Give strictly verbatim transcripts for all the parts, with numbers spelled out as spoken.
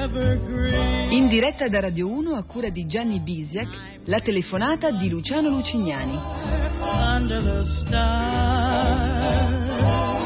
In diretta da Radio uno a cura di Gianni Bisiak, la telefonata di Luciano Lucignani. Under the stars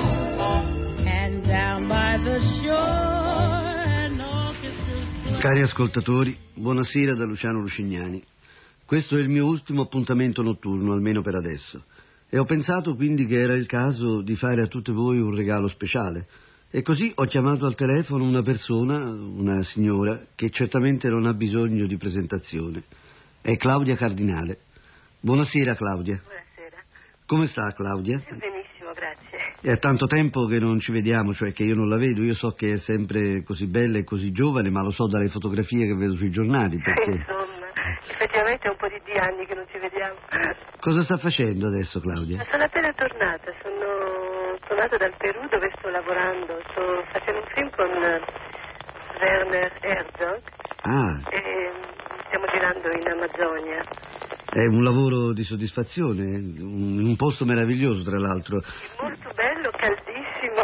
and down by the shore and orchestras. Cari ascoltatori, buonasera da Luciano Lucignani. Questo è il mio ultimo appuntamento notturno, almeno per adesso. E ho pensato quindi che era il caso di fare a tutte voi un regalo speciale. E così ho chiamato al telefono una persona, una signora, che certamente non ha bisogno di presentazione. È Claudia Cardinale. Buonasera Claudia. Buonasera. Come sta Claudia? Benissimo, grazie. È tanto tempo che non ci vediamo, cioè che io non la vedo. Io so che è sempre così bella e così giovane, ma lo so dalle fotografie che vedo sui giornali. Perché... Insomma, effettivamente è un po' di anni che non ci vediamo. Cosa sta facendo adesso Claudia? Sono appena tornata, sono tornata dal Perù dove sto lavorando. Sto facendo un film con Werner Herzog. Ah. E stiamo girando in Amazzonia. È un lavoro di soddisfazione, in un posto meraviglioso tra l'altro. Molto bello, caldissimo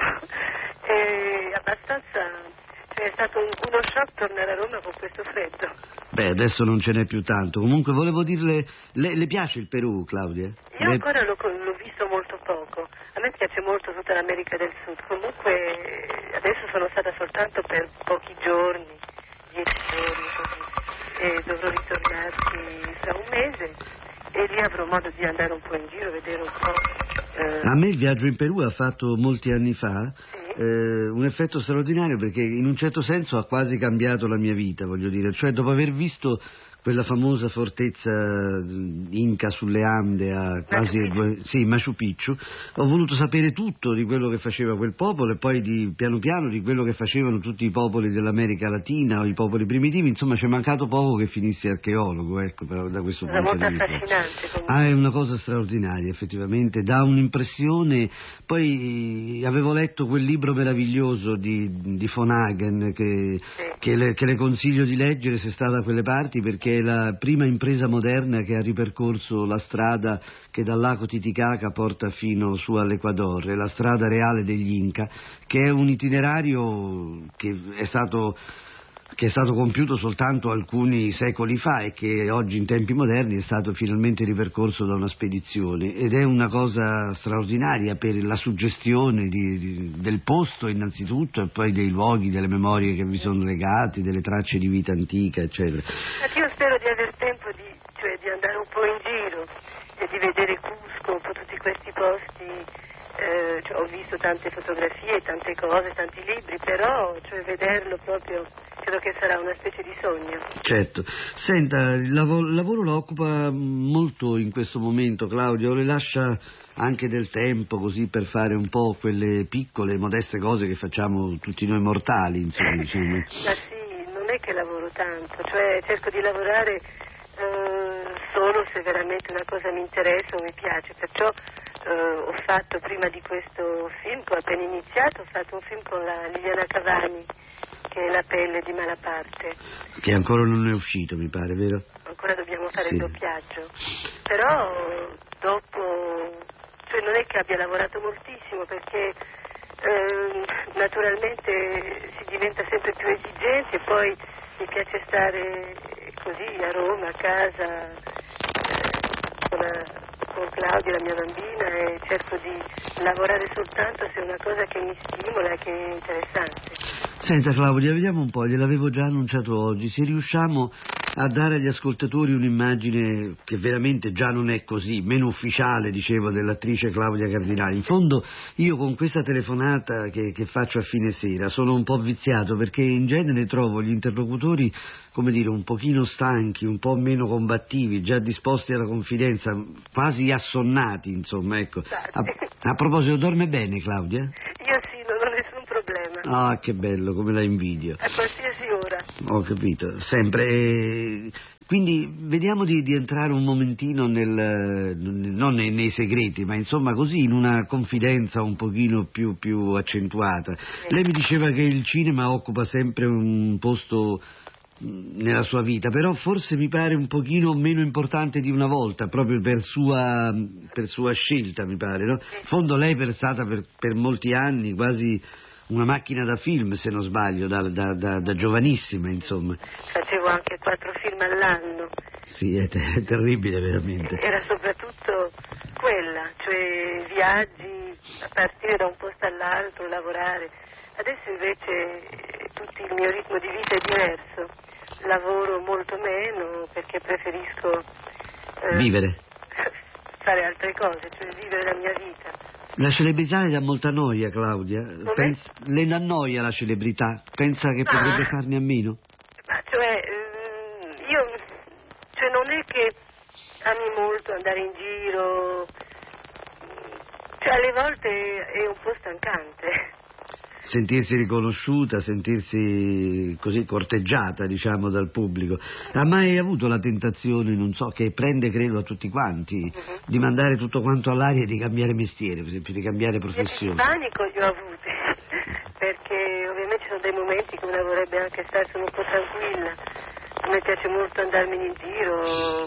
e abbastanza... Cioè è stato un, uno shock tornare a Roma con questo freddo. Beh, adesso non ce n'è più tanto. Comunque volevo dirle, le, le piace il Perù, Claudia? Io le... ancora l'ho, l'ho visto molto poco. A me piace molto tutta l'America del Sud. Comunque adesso sono stata soltanto per pochi giorni, dieci giorni così, e dovrò ritornarci fra un mese e lì avrò modo di andare un po' in giro, vedere un po'. Eh... A me il viaggio in Perù ha fatto molti anni fa. Sì. Eh, un effetto straordinario perché in un certo senso ha quasi cambiato la mia vita, voglio dire, cioè dopo aver visto quella famosa fortezza inca sulle Ande a quasi Machu sì, Machu Picchu, ho voluto sapere tutto di quello che faceva quel popolo e poi di, piano piano di quello che facevano tutti i popoli dell'America Latina o i popoli primitivi. Insomma, c'è mancato poco che finissi archeologo, ecco, però, da questo È punto molto di vista. affascinante comunque. Ah, è una cosa straordinaria, effettivamente, dà un'impressione. Poi avevo letto quel libro meraviglioso di, di von Hagen che, Sì. che, le, che le consiglio di leggere se sta da quelle parti, perché è la prima impresa moderna che ha ripercorso la strada che dal lago Titicaca porta fino su all'Ecuador, è la strada reale degli Inca, che è un itinerario che è stato che è stato compiuto soltanto alcuni secoli fa e che oggi in tempi moderni è stato finalmente ripercorso da una spedizione, ed è una cosa straordinaria per la suggestione di, di, del posto innanzitutto, e poi dei luoghi, delle memorie che vi sono legate, delle tracce di vita antica, eccetera. Io spero di aver tempo di, cioè, di andare un po' in giro e di vedere Cusco, un po' tutti questi posti. Eh, cioè, ho visto tante fotografie, tante cose, tanti libri, però cioè, vederlo proprio credo che sarà una specie di sogno. Certo. Senta, il lavoro, il lavoro la occupa molto in questo momento, Claudia, o le lascia anche del tempo così per fare un po' quelle piccole, modeste cose che facciamo tutti noi mortali, insomma, diciamo. Ma sì, non è che lavoro tanto, cioè cerco di lavorare eh, solo se veramente una cosa mi interessa o mi piace, perciò Uh, ho fatto prima di questo film, che ho appena iniziato, ho fatto un film con la Liliana Cavani, che è La pelle di Malaparte. Che ancora non è uscito, mi pare, vero? Ancora dobbiamo fare sì. il doppiaggio. Però dopo, cioè non è che abbia lavorato moltissimo, perché eh, naturalmente si diventa sempre più esigenti e poi mi piace stare così a Roma, a casa, eh, con la... con Claudia, la mia bambina, e cerco di lavorare soltanto se è una cosa che mi stimola e che è interessante. Senta Claudia, vediamo un po', gliel'avevo già annunciato oggi, se riusciamo a dare agli ascoltatori un'immagine che veramente già non è così, meno ufficiale, dicevo, dell'attrice Claudia Cardinale. In fondo io con questa telefonata che, che faccio a fine sera sono un po' viziato, perché in genere trovo gli interlocutori, come dire, un pochino stanchi, un po' meno combattivi, già disposti alla confidenza, quasi assonnati, insomma, ecco. A, a proposito, dorme bene Claudia? Io sì, non ho nessun problema. Ah, che bello, come la invidio. A qualsiasi ora. Ho capito, sempre. Quindi vediamo di, di entrare un momentino nel, non nei, nei segreti, ma insomma così in una confidenza un pochino più, più accentuata. Lei mi diceva che il cinema occupa sempre un posto nella sua vita, però forse mi pare un pochino meno importante di una volta, proprio per sua, per sua scelta, mi pare, no? In fondo lei è stata per, per molti anni quasi una macchina da film, se non sbaglio, da, da, da, da giovanissima, insomma. Facevo anche quattro film all'anno. Sì, è, ter- è terribile veramente. Era soprattutto quella, cioè viaggi a partire da un posto all'altro, lavorare. Adesso invece tutto il mio ritmo di vita è diverso. Lavoro molto meno perché preferisco eh, vivere. fare altre cose, cioè vivere la mia vita. La celebrità le dà molta noia, Claudia. Pensa, le annoia la celebrità? Pensa che potrebbe ah, farne a meno? Ma cioè, io cioè non è che ami molto andare in giro, cioè alle volte è un po' stancante. Sentirsi riconosciuta, sentirsi così corteggiata, diciamo, dal pubblico. Ha mai avuto la tentazione, non so, che prende credo a tutti quanti, uh-huh. di mandare tutto quanto all'aria e di cambiare mestiere, per esempio, di cambiare professione? Il panico li ho avuti, perché ovviamente ci sono dei momenti che una vorrebbe anche starsene un po' tranquilla. A me piace molto andarmene in giro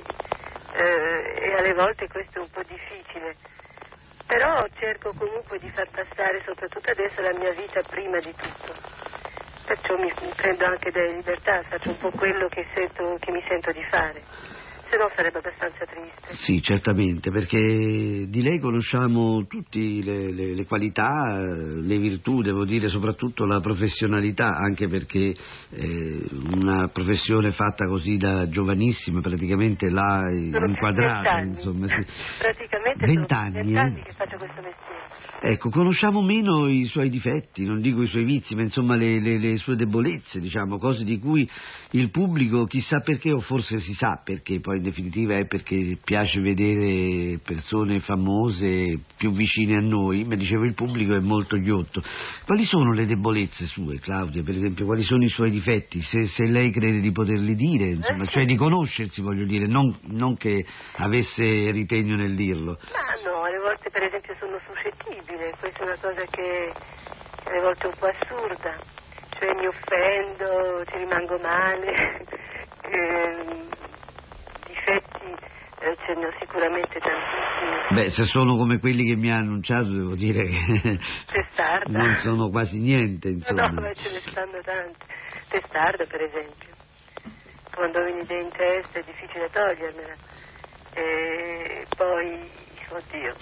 eh, e alle volte questo è un po' difficile. Però cerco comunque di far passare, soprattutto adesso, la mia vita prima di tutto. Perciò mi prendo anche delle libertà, faccio un po' quello che, sento, che mi sento di fare. Se no sarebbe abbastanza triste. Sì, certamente, perché di lei conosciamo tutte le, le, le qualità, le virtù, devo dire, soprattutto la professionalità, anche perché eh, una professione fatta così da giovanissima praticamente l'ha inquadrata, insomma. Sì. Praticamente vent'anni, sono vent'anni eh? che faccio questo mestiere. Ecco, conosciamo meno i suoi difetti, non dico i suoi vizi, ma insomma le, le, le sue debolezze, diciamo, cose di cui il pubblico, chissà perché, o forse si sa perché, poi in definitiva è perché piace vedere persone famose più vicine a noi, ma dicevo il pubblico è molto ghiotto. Quali sono le debolezze sue, Claudia, per esempio, quali sono i suoi difetti, se, se lei crede di poterli dire, insomma, cioè di conoscersi, voglio dire, non, non che avesse ritegno nel dirlo. Ma no, alle volte per esempio sono suscettibile, questa è una cosa che alle volte è un po' assurda, cioè mi offendo, ci rimango male, eh, difetti eh, ce ne ho sicuramente tantissimi. Beh, se sono come quelli che mi ha annunciato, devo dire che testarda. Non sono quasi niente, insomma. No, ma ce ne stanno tante. Testarda, per esempio. Quando ho un'idea in testa è difficile togliermela. E poi, oddio,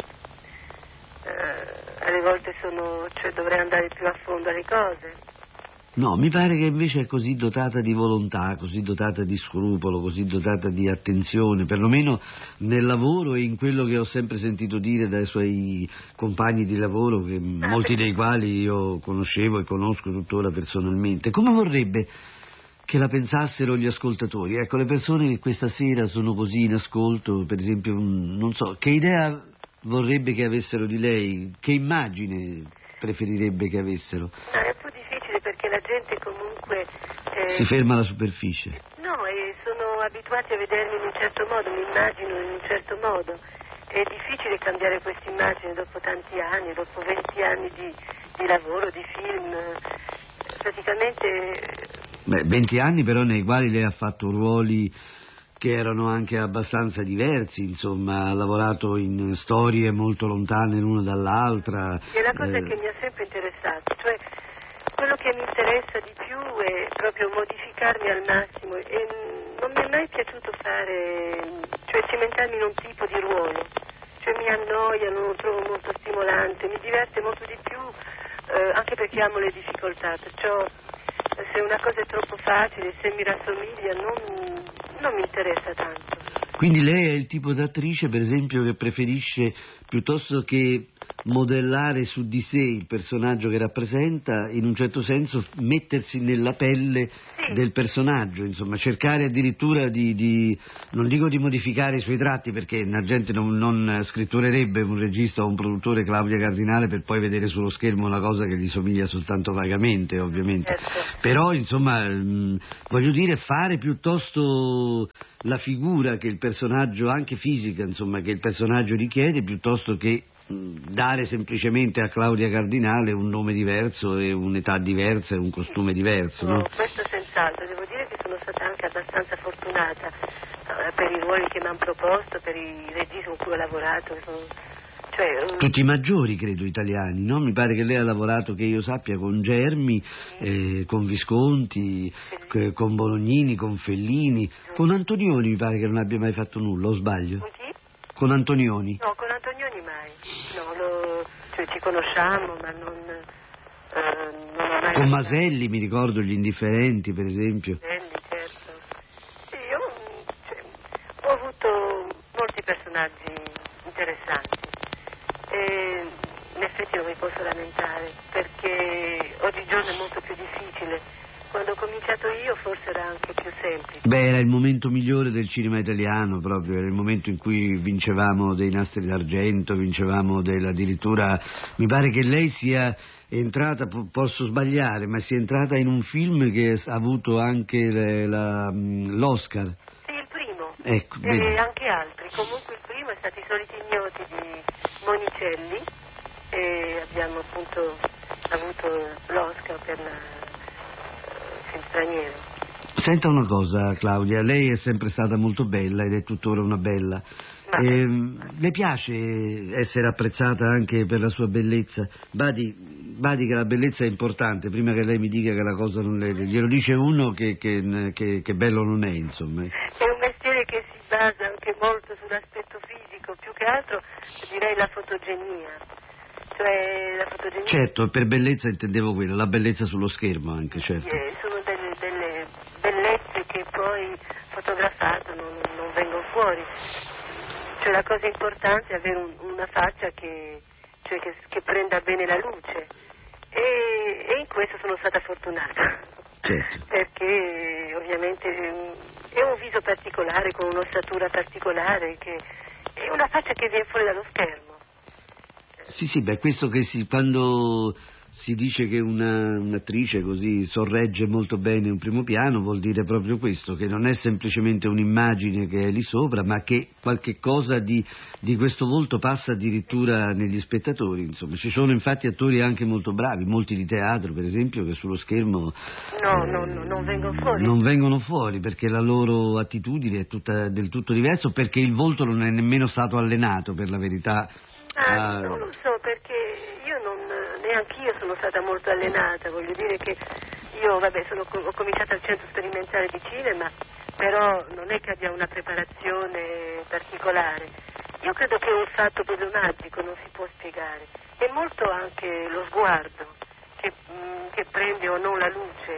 eh, alle volte sono, cioè dovrei andare più a fondo alle cose. No, mi pare che invece è così dotata di volontà, così dotata di scrupolo, così dotata di attenzione, perlomeno nel lavoro e in quello che ho sempre sentito dire dai suoi compagni di lavoro, che ah, molti dei quali io conoscevo e conosco tuttora personalmente. Come vorrebbe che la pensassero gli ascoltatori? Ecco, le persone che questa sera sono così in ascolto, per esempio, non so, che idea vorrebbe che avessero di lei? Che immagine preferirebbe che avessero? No, è un po' difficile perché la gente comunque... Eh, si ferma alla superficie. No, e sono abituati a vedermi in un certo modo, mi immagino in un certo modo. È difficile cambiare questa immagine dopo tanti anni, dopo venti anni di, di lavoro, di film. Praticamente... Beh, venti anni però nei quali lei ha fatto ruoli che erano anche abbastanza diversi, insomma, ha lavorato in storie molto lontane l'una dall'altra. E la cosa eh... che mi ha sempre interessato, cioè quello che mi interessa di più è proprio modificarmi al massimo e non mi è mai piaciuto fare, cioè cimentarmi in un tipo di ruolo, cioè mi annoia, non lo trovo molto stimolante, mi diverte molto di più, eh, anche perché amo le difficoltà, perciò se una cosa è troppo facile, se mi rassomiglia, non, non mi interessa tanto. Quindi lei è il tipo d'attrice, per esempio, che preferisce, piuttosto che modellare su di sé il personaggio che rappresenta, in un certo senso mettersi nella pelle sì. del personaggio, insomma, cercare addirittura di, di, non dico di modificare i suoi tratti, perché la gente non, non scritturerebbe un regista o un produttore Claudia Cardinale per poi vedere sullo schermo una cosa che gli somiglia soltanto vagamente, ovviamente. Certo. Però, insomma, mh, voglio dire, fare piuttosto la figura che il personaggio, anche fisica, insomma, che il personaggio richiede, piuttosto che dare semplicemente a Claudia Cardinale un nome diverso e un'età diversa e un costume diverso, no? No, questo senz'altro, devo dire che sono stata anche abbastanza fortunata eh, per i ruoli che mi hanno proposto, per i registi con cui ho lavorato, che sono Cioè, tutti i maggiori, credo, italiani, no? Mi pare che lei ha lavorato, che io sappia, con Germi, eh, con Visconti, eh, con Bolognini, con Fellini, con Antonioni mi pare che non abbia mai fatto nulla, o sbaglio? con chi? Con Antonioni? No, con Antonioni mai. No, lo, cioè, ci conosciamo, ma non, eh, non ho mai... Con Maselli, mi ricordo, Gli Indifferenti, per esempio. Maselli, certo. Sì, io cioè, ho avuto molti personaggi interessanti. E in effetti non mi posso lamentare, perché oggigiorno è molto più difficile. Quando ho cominciato io forse era anche più semplice. Beh, era il momento migliore del cinema italiano, proprio, era il momento in cui vincevamo dei nastri d'argento, vincevamo del, addirittura, mi pare che lei sia entrata, posso sbagliare, ma sia entrata in un film che ha avuto anche le, la, l'Oscar. Sì, il primo, ecco, e vedi. anche altri. Comunque il primo è stato I Soliti Ignoti di Monicelli e abbiamo appunto avuto l'Oscar per la uh, film straniero. Senta una cosa, Claudia, lei è sempre stata molto bella ed è tuttora una bella. Ma... Eh, le piace essere apprezzata anche per la sua bellezza? Badi, badi che la bellezza è importante, prima che lei mi dica che la cosa non le... glielo dice uno che, che, che, che bello non è, insomma. È un mestiere che si basa anche molto sull'aspetto fisico, più che altro direi la fotogenia. Cioè la fotogenia... Certo, per bellezza intendevo quello, la bellezza sullo schermo anche, certo. Eh, sono delle, delle bellezze che poi fotografate non, non vengono fuori. Cioè la cosa importante è avere un, una faccia che, cioè che, che prenda bene la luce e, e in questo sono stata fortunata. Certo. Perché ovviamente è un viso particolare con un'ossatura particolare che è una faccia che viene fuori dallo schermo. Sì, sì, beh, questo che si, quando si dice che una, un'attrice così sorregge molto bene un primo piano, vuol dire proprio questo, che non è semplicemente un'immagine che è lì sopra, ma che qualche cosa di, di questo volto passa addirittura negli spettatori, insomma. Ci sono infatti attori anche molto bravi, molti di teatro, per esempio, che sullo schermo no, eh, no, no, non vengono fuori. Non vengono fuori perché la loro attitudine è tutta del tutto diversa, perché il volto non è nemmeno stato allenato, per la verità. Ah, Ah, non lo so, perché io non, neanche io sono stata molto allenata, voglio dire che io, vabbè, sono, ho cominciato al centro sperimentale di cinema, però non è che abbia una preparazione particolare. Io credo che è un fatto proprio magico, non si può spiegare. È molto anche lo sguardo che, che prende o non la luce.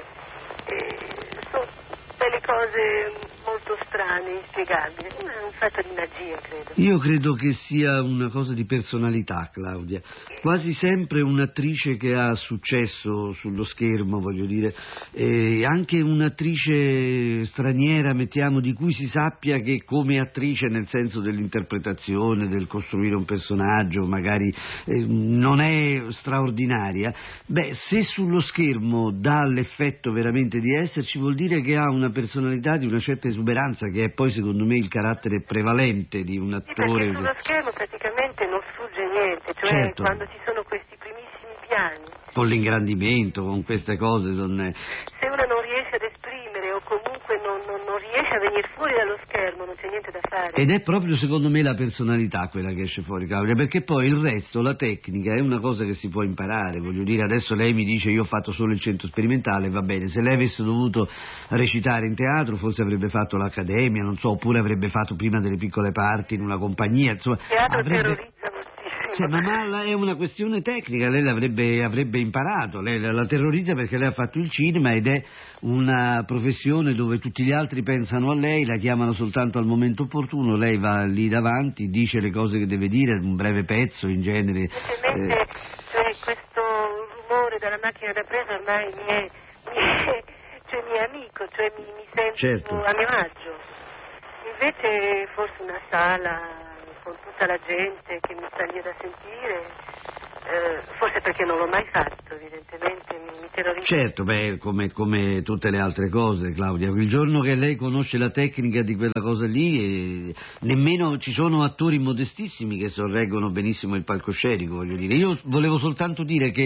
E sono delle cose molto strane, inspiegabili. È un fatto di magia, credo. Io credo che sia una cosa di personalità, Claudia. Quasi sempre un'attrice che ha successo sullo schermo, voglio dire, e anche un'attrice straniera, mettiamo, di cui si sappia che come attrice, nel senso dell'interpretazione, del costruire un personaggio, magari eh, non è straordinaria, beh, se sullo schermo dà l'effetto veramente di esserci, vuol dire che ha una personalità di una certa esuberanza, che è poi secondo me il carattere prevalente di un attore. Sì, perché sullo schermo praticamente non sfugge niente, cioè certo. Quando ci sono questi primissimi piani. Con l'ingrandimento, con queste cose. Non è... Se uno non riesce ad esprimere o comunque non, non, non riesce a venire fuori dallo schermo, non c'è niente da fare. Ed è proprio secondo me la personalità quella che esce fuori, Claudia, perché poi il resto, la tecnica, è una cosa che si può imparare. Voglio dire, adesso lei mi dice io ho fatto solo il centro sperimentale, va bene, se lei avesse dovuto recitare in teatro forse avrebbe fatto l'accademia, non so, oppure avrebbe fatto prima delle piccole parti in una compagnia, insomma. Il teatro avrebbe... terrorizza moltissimo. Sì, ma, ma è una questione tecnica, lei l'avrebbe avrebbe imparato, lei la terrorizza perché lei ha fatto il cinema ed è una professione dove tutti gli altri pensano a lei, la chiamano soltanto al momento opportuno, lei va lì davanti, dice le cose che deve dire, un breve pezzo in genere. Semplicemente, Eh... cioè, questo rumore della macchina da presa ormai mi è, mi è, cioè, mi è amico, cioè mi, mi sento certo. a mio agio. Invece forse una sala con tutta la gente che mi sta lì da sentire, eh, forse perché non l'ho mai fatto, evidentemente mi, mi terrorizza. Certo, beh, come, come tutte le altre cose, Claudia, il giorno che lei conosce la tecnica di quella cosa lì, eh, nemmeno ci sono attori modestissimi che sorreggono benissimo il palcoscenico, voglio dire. Io volevo soltanto dire che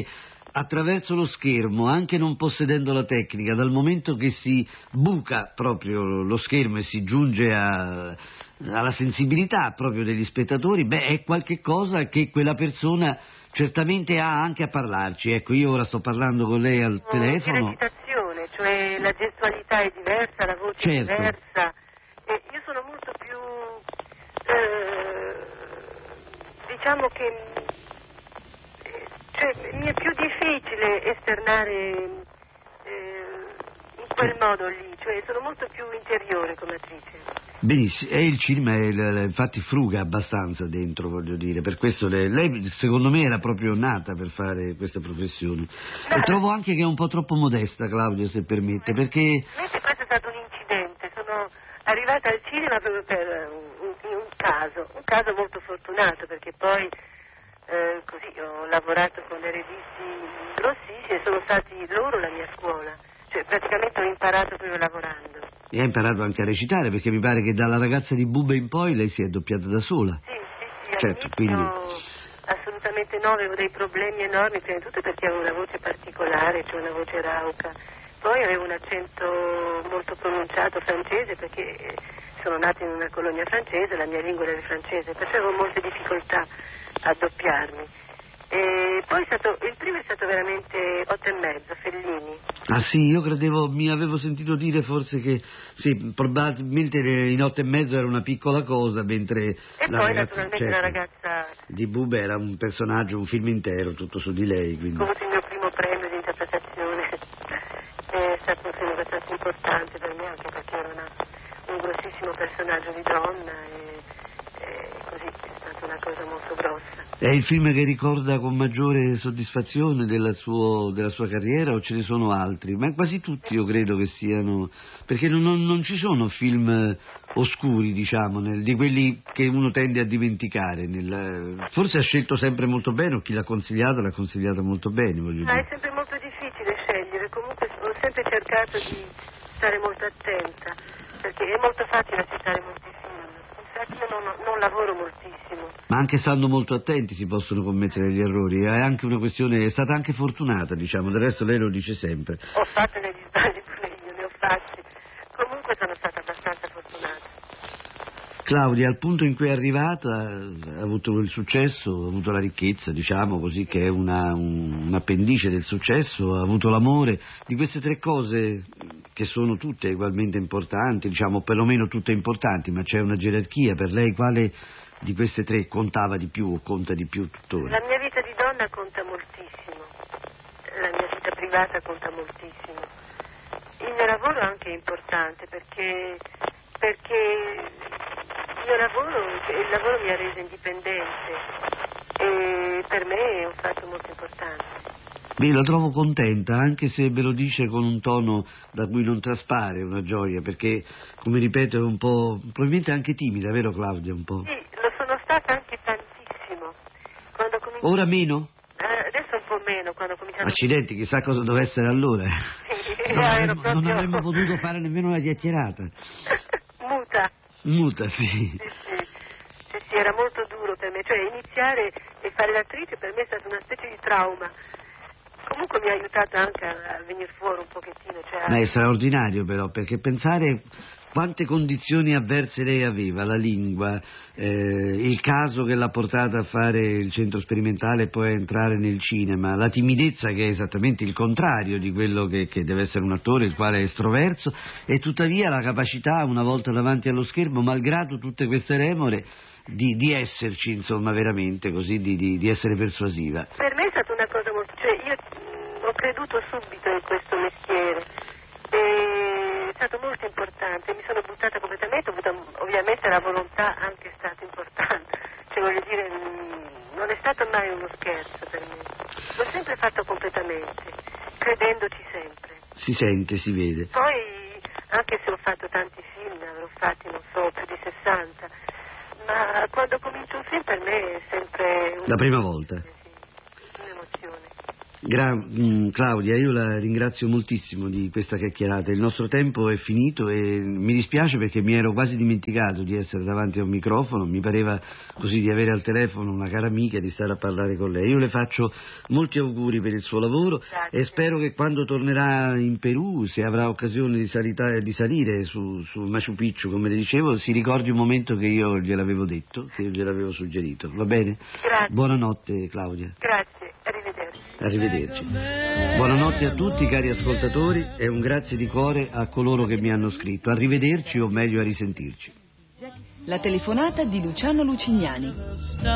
attraverso lo schermo, anche non possedendo la tecnica, dal momento che si buca proprio lo schermo e si giunge a, alla sensibilità proprio degli spettatori, beh, è qualche cosa che quella persona certamente ha anche a parlarci. Ecco, io ora sto parlando con lei al Oh, telefono. Di recitazione, cioè la gestualità è diversa, la voce Certo. è diversa. E io sono molto più, eh, diciamo che, eh, cioè, mi è più difficile esternare eh, in quel modo lì, cioè sono molto più interiore come attrice. Benissimo, e il cinema è, il- infatti fruga abbastanza dentro, voglio dire, per questo lei, lei secondo me era proprio nata per fare questa professione. E trovo anche che è un po' troppo modesta, Claudia, se permette, perché... Invece questo è stato un incidente, sono arrivata al cinema proprio per un, un, un caso, un caso molto fortunato, perché poi eh, così ho lavorato con dei registi grossissimi e sono stati loro la mia scuola, cioè praticamente ho imparato proprio lavorando. E ha imparato anche a recitare, perché mi pare che dalla ragazza di Bube in poi lei si è doppiata da sola. Sì, sì, sì, Certo, all'inizio quindi... assolutamente no, avevo dei problemi enormi, prima di tutto perché avevo una voce particolare, cioè una voce rauca, poi avevo un accento molto pronunciato francese perché sono nata in una colonia francese, la mia lingua era il francese, perciò avevo molte difficoltà a doppiarmi. E poi è stato, il primo è stato veramente otto e mezzo, Fellini. Ah sì, io credevo, mi avevo sentito dire forse che sì, probabilmente in otto e mezzo era una piccola cosa, mentre E la poi ragazza, naturalmente certo, la ragazza di Bube era un personaggio, un film intero, tutto su di lei. Quindi... ho avuto il mio primo premio di interpretazione, è stato un film abbastanza importante per me anche perché era una, un grossissimo personaggio di donna e, e così è stata una cosa molto grossa. È il film che ricorda con maggiore soddisfazione della, suo, della sua carriera o ce ne sono altri? Ma quasi tutti io credo che siano, perché non, non, non ci sono film oscuri, diciamo, nel, di quelli che uno tende a dimenticare. Nel, forse ha scelto sempre molto bene, o chi l'ha consigliato l'ha consigliata molto bene, voglio Ah, è dire. sempre molto difficile scegliere, comunque ho sempre cercato di stare molto attenta, perché è molto facile accettare molti film, infatti io non, non lavoro moltissimo. Ma anche stando molto attenti si possono commettere gli errori, è anche una questione, è stata anche fortunata, diciamo, del resto lei lo dice sempre. Ho fatto degli sbagli pure io, ne ho fatti, comunque sono stata abbastanza fortunata. Claudia, al punto in cui è arrivata, ha avuto il successo, ha avuto la ricchezza, diciamo così, che è una, un, un appendice del successo, ha avuto l'amore, di queste tre cose che sono tutte ugualmente importanti, diciamo perlomeno tutte importanti, ma c'è una gerarchia, per lei quale di queste tre contava di più o conta di più tuttora? La mia vita di donna conta moltissimo, la mia vita privata conta moltissimo. Il mio lavoro anche è importante perché, perché il mio lavoro, il lavoro mi ha reso indipendente e per me è un fatto molto importante. Beh, la trovo contenta, anche se ve lo dice con un tono da cui non traspare una gioia, perché, come ripeto, è un po', probabilmente anche timida, vero Claudia, un po'? Sì, lo sono stata anche tantissimo. Quando ho cominciato... Ora meno? Eh, adesso un po' meno, quando ho cominciato... Accidenti, chissà cosa doveva essere allora. Sì, Non ero avremmo, proprio... non avremmo potuto fare nemmeno una chiacchierata. Muta. Muta, sì. Sì, sì. Sì, sì, era molto duro per me, cioè iniziare e fare l'attrice per me è stata una specie di trauma. Comunque mi ha aiutato anche a venire fuori un pochettino. Cioè a... Ma è straordinario però, perché pensare quante condizioni avverse lei aveva, la lingua, eh, il caso che l'ha portata a fare il centro sperimentale e poi a entrare nel cinema, la timidezza che è esattamente il contrario di quello che, che deve essere un attore, il quale è estroverso, e tuttavia la capacità, una volta davanti allo schermo, malgrado tutte queste remore, di, di esserci, insomma, veramente così, di, di, di essere persuasiva. Per me è stata una cosa molto... cioè io mh, ho creduto subito in questo mestiere. E è stato molto importante, mi sono buttata completamente, ho avuto, ovviamente la volontà anche è stata importante, cioè voglio dire, mh, non è stato mai uno scherzo per me, l'ho sempre fatto completamente, credendoci sempre. Si sente, si vede. Poi, anche se ho fatto tanti film, ne avrò fatti, non so, più di sessanta, ma quando comincio un film per me è sempre... Un... La prima volta? Sì, un'emozione. Gra- mh, Claudia, io la ringrazio moltissimo di questa chiacchierata. Il nostro tempo è finito e mi dispiace perché mi ero quasi dimenticato di essere davanti a un microfono, mi pareva così di avere al telefono una cara amica e di stare a parlare con lei. Io le faccio molti auguri per il suo lavoro. Grazie. E spero che quando tornerà in Perù, se avrà occasione di, salita- di salire su, su Machu Picchu, come le dicevo, si ricordi un momento che io gliel'avevo detto, che io gliel'avevo suggerito. Va bene? Grazie. Buonanotte, Claudia. Grazie, arrivederci. Arrivederci. Buonanotte a tutti cari ascoltatori e un grazie di cuore a coloro che mi hanno scritto. Arrivederci o meglio a risentirci. La telefonata di Luciano Lucignani.